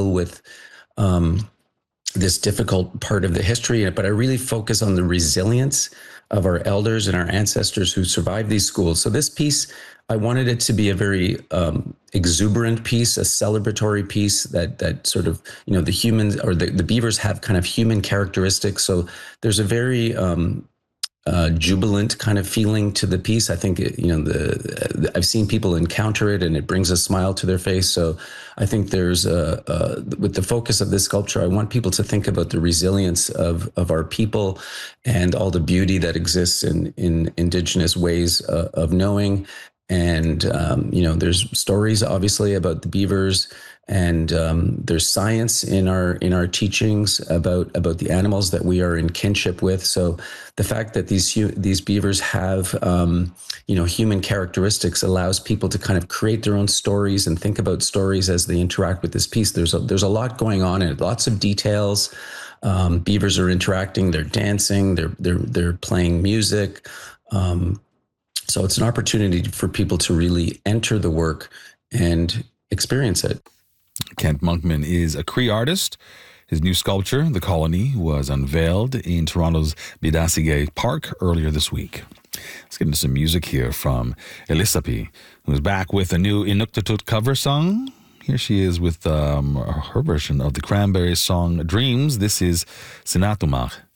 deal with this difficult part of the history, but I really focus on the resilience of our elders and our ancestors who survived these schools. So this piece, I wanted it to be a very exuberant piece, a celebratory piece that sort of, the humans or the beavers have kind of human characteristics. So there's a very jubilant kind of feeling to the piece. I think I've seen people encounter it and it brings a smile to their face. So I think there's with the focus of this sculpture, I want people to think about the resilience of our people and all the beauty that exists in Indigenous ways of knowing. And there's stories obviously about the beavers, and there's science in our teachings about the animals that we are in kinship with. So the fact that these beavers have human characteristics allows people to kind of create their own stories and think about stories as they interact with this piece. There's a lot going on in it, lots of details. Beavers are interacting, they're dancing, they're playing music. So it's an opportunity for people to really enter the work and experience it. Kent Monkman is a Cree artist. His new sculpture, The Colony, was unveiled in Toronto's Bidasige Park earlier this week. Let's get into some music here from Elisapi, who's back with a new Inuktitut cover song. Here she is with her version of the Cranberries song Dreams. This is Sinatumach.